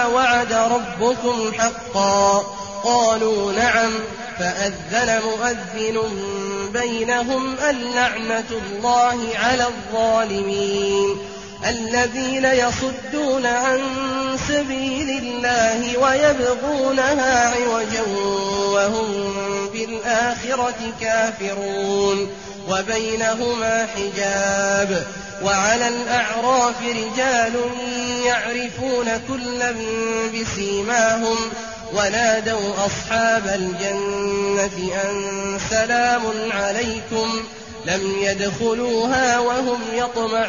هذا وعد ربكم حقا؟ قالوا نعم. فأذن مؤذن بينهم اللعنة الله على الظالمين الذين يصدون عن سبيل الله ويبغونها عوجا وهم بالآخرة كافرون وبينهما حجاب. وعلى الأعراف رجال يعرفون كلا بسيماهم ونادوا أصحاب الجنة أن سلام عليكم لم يدخلوها وهم يطمعون